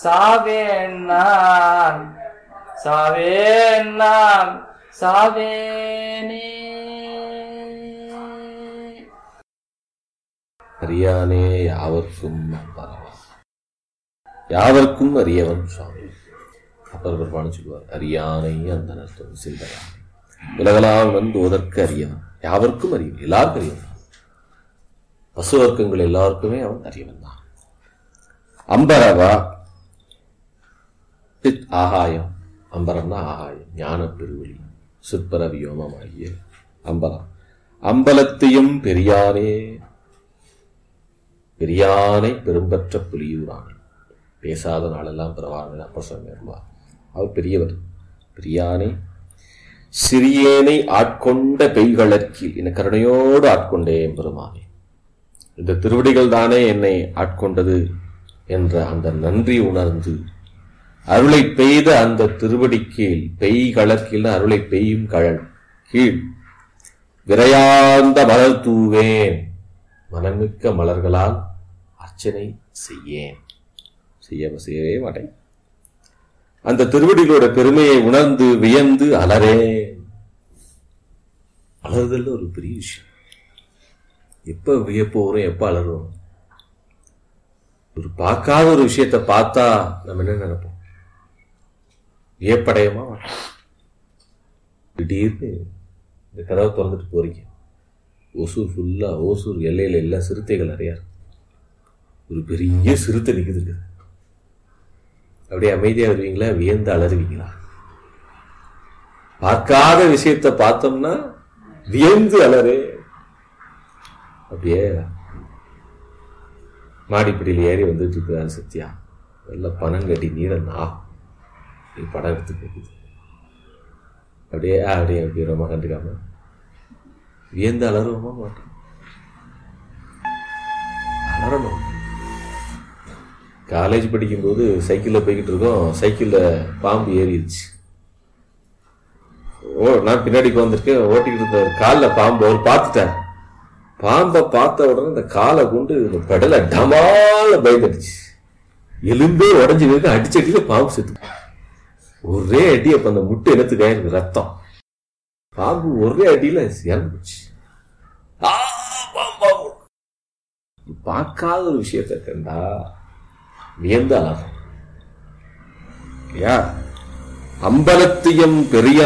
சாவேன் நான் சாவேன் நான் சாவேனே. அறியானே யாவர்க்கும் பரவன், யாவர்க்கும் அறியவன் சுவாமி. அப்பர் பெருமான் சொல்லுவார், அறியானை அந்த அர்த்தம் சிந்தனை உலகளால் வந்து ஓதற்கு அறியவன், யாவர்க்கும் அறியவன், எல்லாருக்கும் அறியவன். பசுவர்க்கங்கள் எல்லாருக்குமே அவன் அறியவன் தான். அம்பரவா ஆகாயம், அம்பரம்னா ஆகாயம், ஞான பெருவெளி, சிற்பர வியோமமாகிய அம்பலம். அம்பலத்தையும் பெரியானே, பெரியானை பெரும்பற்ற புலியூரானே. பேசாத நாளெல்லாம் பிறவானே அப்பர் சுவாமி வருவார். அவர் பெரியவர். பெரியானை சிறியேனை ஆட்கொண்ட பெய்களற்கில் என கருணையோடு ஆட்கொண்டேன் பெருமானே. இந்த திருவடிகள் தானே என்னை ஆட்கொண்டது என்ற அந்த நன்றி உணர்ந்து அருளை பெய்த அந்த திருவடி கீழ், பெய்களற்கில் அருளை பெய்யும் கழல் கீழ் விரையார்ந்த மலர் தூவேன், மனமிக்க மலர்களால் அர்ச்சனை செய்யேன். செய்யவே மாட்டேன். அந்த திருவடிகளோட பெருமையை உணர்ந்து வியந்து அலறேன். அலறுதல் ஒரு பெரிய விஷயம். எப்ப வியப்பு வரும், எப்ப அலறுவோம்? ஒரு பார்க்காத ஒரு விஷயத்தை பார்த்தா நம்ம என்ன நினைப்போம்? வியப்படையமா மாட்டோம். திடீர்னு இந்த கதவை திறந்துட்டு போறீங்க, ஓசூர் ஃபுல்லா, ஓசூர் எல்லையில எல்லா சிறுத்தைகள் நிறையா இருக்கு. ஒரு பெரிய சிறுத்தை நிக்குது. அப்படியே அமைதியா வருவீங்களா, வியந்து அலறுவீங்களா? பார்க்காத விஷயத்தை பார்த்தோம்னா வியந்து அலறு. அப்படியே மாடிப்படியில் ஏறி வந்துட்டு இருக்கிறாரு சத்யா, நல்ல பணம் கட்டி நீரன்னா படம் எடுத்து போகுது. அப்படியே அப்படியே அப்படியே ரொம்ப கண்டுக்காம வியந்து அலறுவோமா மாட்டோம்? அலறணும். காலேஜ் படிக்கும்போது சைக்கிளில் போய்கிட்டு இருக்கோம், சைக்கிளில் பாம்பு ஏறிடுச்சு. நான் பின்னாடி வந்திருக்கேன், ஓட்டிக்கிட்டு இருந்த காலில் பாம்பு அவர் பார்த்துட்டார். பாம்பை பார்த்த உடனே இந்த காலை கொண்டு இந்த பெடலை டமால பயந்துடுச்சு. எலும்பே உடஞ்சி இருக்கு, அடிச்சடியில பாம்பு செத்து. ஒரே அடி. அப்ப அந்த முட்டை இனத்துக்காக இருக்கு ரத்தம். பாம்பு ஒரே அடியில இறந்துச்சு. பார்க்காத ஒரு விஷயத்தை கண்டா வியந்து அலறும். அம்பலத்தையும் பெரிய